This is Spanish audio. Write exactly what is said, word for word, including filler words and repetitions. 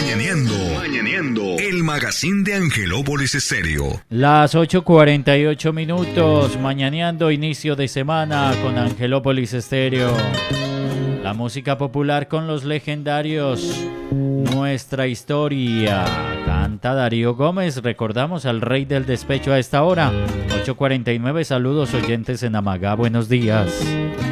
Mañaneando, Mañaneando, el magazine de Angelópolis Estéreo. Las ocho cuarenta y ocho minutos, Mañaneando, inicio de semana con Angelópolis Estéreo. La música popular con los legendarios, nuestra historia. Canta Darío Gómez, recordamos al rey del despecho a esta hora. ocho cuarenta y nueve, saludos oyentes en Amagá, buenos días.